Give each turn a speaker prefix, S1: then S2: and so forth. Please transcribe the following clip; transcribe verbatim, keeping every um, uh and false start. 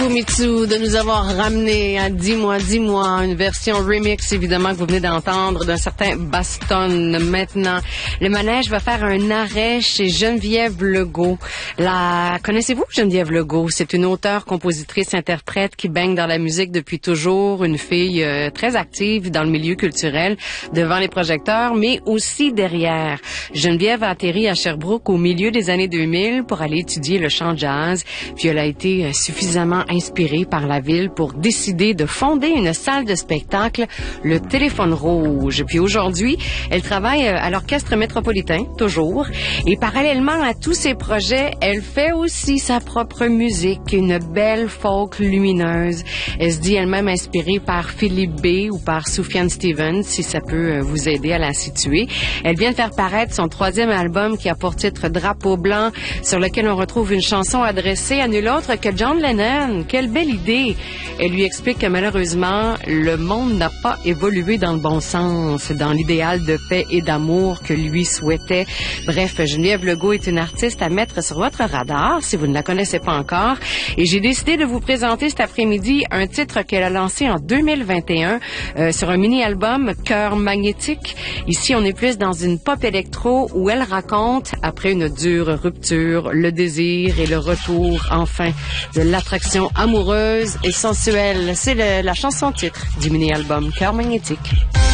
S1: Mitsu de nous avoir ramené à Dis-moi, dis-moi, une version remix évidemment que vous venez d'entendre d'un certain Baston. Maintenant, le manège va faire un arrêt chez Geneviève Legault. La connaissez-vous Geneviève Legault? C'est une auteure, compositrice, interprète qui baigne dans la musique depuis toujours, une fille euh, très active dans le milieu culturel, devant les projecteurs, mais aussi derrière. Geneviève a atterri à Sherbrooke au milieu des années deux mille pour aller étudier le chant jazz, puis elle a été euh, suffisamment inspirée par la ville pour décider de fonder une salle de spectacle, le Téléphone Rouge. Puis aujourd'hui, elle travaille à l'Orchestre métropolitain, toujours. Et parallèlement à tous ses projets, elle fait aussi sa propre musique, une belle folk lumineuse. Elle se dit elle-même inspirée par Philippe B. ou par Sufjan Stevens, si ça peut vous aider à la situer. Elle vient de faire paraître son troisième album qui a pour titre Drapeau blanc, sur lequel on retrouve une chanson adressée à nul autre que John Lennon. Quelle belle idée! Elle lui explique que malheureusement, le monde n'a pas évolué dans le bon sens, dans l'idéal de paix et d'amour que lui souhaitait. Bref, Geneviève Legault est une artiste à mettre sur votre radar, si vous ne la connaissez pas encore. Et j'ai décidé de vous présenter cet après-midi un titre qu'elle a lancé en deux mille vingt et un euh, sur un mini-album Cœur magnétique. Ici, on est plus dans une pop électro où elle raconte, après une dure rupture, le désir et le retour, enfin, de l'attraction amoureuse et sensuelle. C'est le, la chanson titre du mini-album Cœur magnétique.